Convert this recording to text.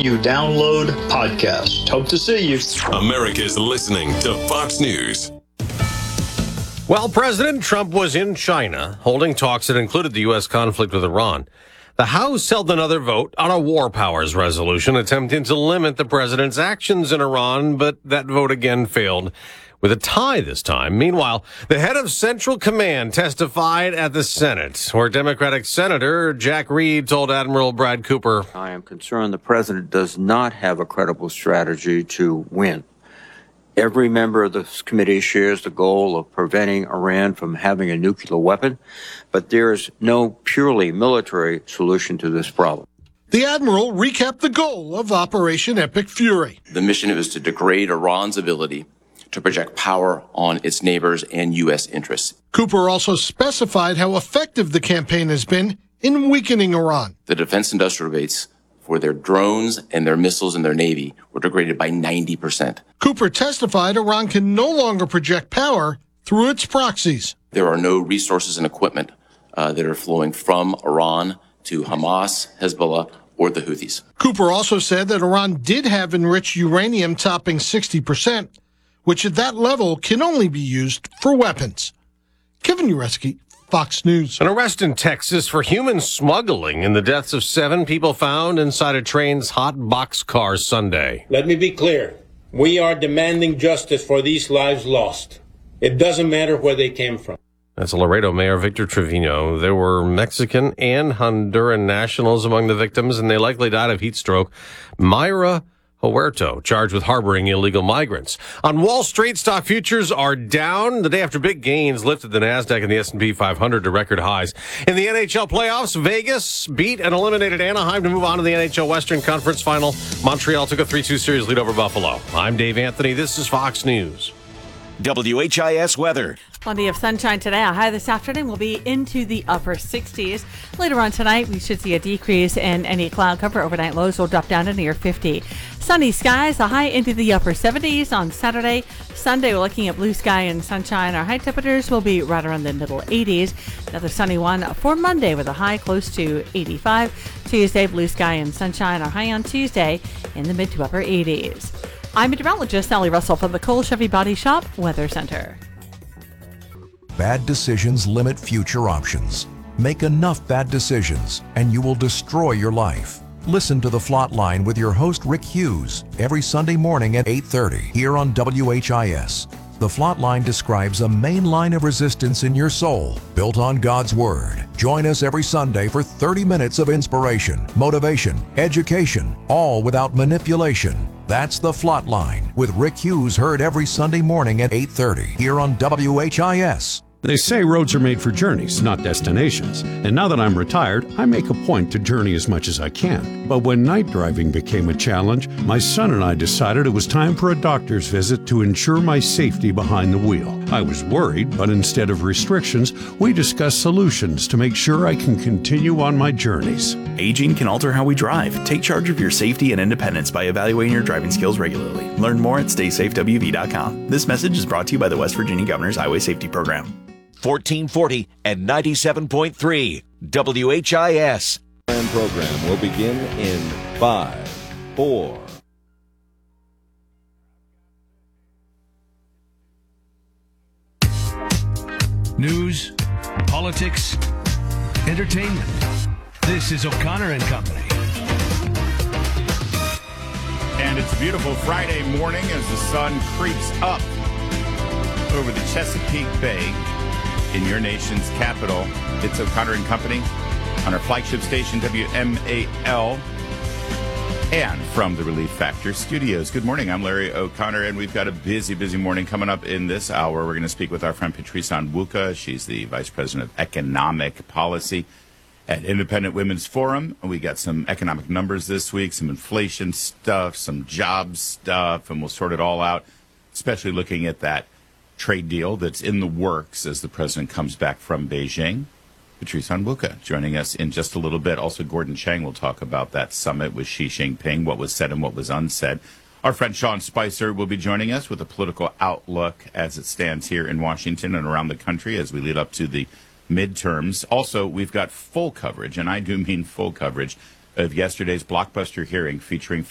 you download podcasts. Hope to see you. America's listening to Fox News. Well, President Trump was in China holding talks that included the U.S. conflict with Iran. The House held another vote on a war powers resolution attempting to limit the president's actions in Iran, but that vote again failed with a tie this time. Meanwhile, the head of Central Command testified at the Senate, where Democratic Senator Jack Reed told Admiral Brad Cooper, I am concerned the president does not have a credible strategy to win. Every member of this committee shares the goal of preventing Iran from having a nuclear weapon, but there is no purely military solution to this problem. The Admiral recapped the goal of Operation Epic Fury. The mission is to degrade Iran's ability to project power on its neighbors and U.S. interests. Cooper also specified how effective the campaign has been in weakening Iran. The defense industrial base for their drones and their missiles and their Navy were degraded by 90%. Cooper testified Iran can no longer project power through its proxies. There are no resources and equipment that are flowing from Iran to Hamas, Hezbollah, or the Houthis. Cooper also said that Iran did have enriched uranium topping 60%, which at that level can only be used for weapons. Kevin Ureski, Fox News. An arrest in Texas for human smuggling in the deaths of 7 people found inside a train's hot boxcar Sunday. Let me be clear. We are demanding justice for these lives lost. It doesn't matter where they came from. That's Laredo Mayor Victor Trevino. There were Mexican and Honduran nationals among the victims, and they likely died of heat stroke. Mayra Huerto, charged with harboring illegal migrants. On Wall Street, stock futures are down the day after big gains lifted the Nasdaq and the S&P 500 to record highs. In the NHL playoffs, Vegas beat and eliminated Anaheim to move on to the NHL Western Conference Final. Montreal took a 3-2 series lead over Buffalo. I'm Dave Anthony. This is Fox News. WHIS weather. Plenty of sunshine today. Our high this afternoon will be into the upper 60s. Later on tonight, we should see a decrease in any cloud cover. Overnight lows will drop down to near 50. Sunny skies, a high into the upper 70s on Saturday. Sunday, we're looking at blue sky and sunshine. Our high temperatures will be right around the middle 80s. Another sunny one for Monday with a high close to 85. Tuesday, blue sky and sunshine. Our high on Tuesday in the mid to upper 80s. I'm meteorologist Sally Russell from the Cole Chevy Body Shop Weather Center. Bad decisions limit future options. Make enough bad decisions, and you will destroy your life. Listen to The Flot Line with your host, Rick Hughes, every Sunday morning at 8:30 here on WHIS. The Flot Line describes a main line of resistance in your soul, built on God's Word. Join us every Sunday for 30 minutes of inspiration, motivation, education, all without manipulation. That's The Flot Line with Rick Hughes, heard every Sunday morning at 8:30 here on WHIS. They say roads are made for journeys, not destinations. And now that I'm retired, I make a point to journey as much as I can. But when night driving became a challenge, my son and I decided it was time for a doctor's visit to ensure my safety behind the wheel. I was worried, but instead of restrictions, we discussed solutions to make sure I can continue on my journeys. Aging can alter how we drive. Take charge of your safety and independence by evaluating your driving skills regularly. Learn more at StaySafeWV.com. This message is brought to you by the West Virginia Governor's Highway Safety Program. 1440 and 97.3 WHIS. Program will begin in 5, 4. News, politics, entertainment. This is O'Connor and Company. And it's a beautiful Friday morning as the sun creeps up over the Chesapeake Bay in your nation's capital. It's O'Connor and Company on our flagship station, WMAL, and from the Relief Factor Studios. Good morning. I'm Larry O'Connor, and we've got a busy morning coming up in this hour. We're going to speak with our friend Patrice Onwuka. She's the Vice President of Economic Policy at Independent Women's Forum. We got some economic numbers this week, some inflation stuff, some job stuff, and we'll sort it all out, especially looking at that trade deal that's in the works as the president comes back from Beijing. Patrice Onwuka joining us in just a little bit. Also, Gordon Chang will talk about that summit with Xi Jinping, what was said and what was unsaid. Our friend Sean Spicer will be joining us with a political outlook as it stands here in Washington and around the country as we lead up to the midterms. Also, we've got full coverage, and I do mean full coverage, of yesterday's blockbuster hearing featuring